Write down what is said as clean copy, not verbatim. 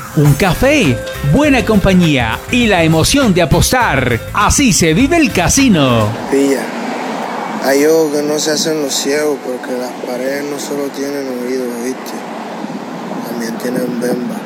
un café, buena compañía y la emoción de apostar. Así se vive el casino. Pilla, hay ojos que no se hacen los ciegos porque las paredes no solo tienen oídos, ¿viste? También tienen bemba.